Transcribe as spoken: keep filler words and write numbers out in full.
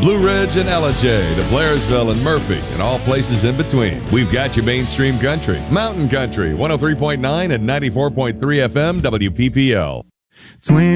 Blue Ridge and L J to Blairsville and Murphy and all places in between. We've got you mainstream country, mountain country, one oh three point nine and ninety-four point three F M W P P L. Twin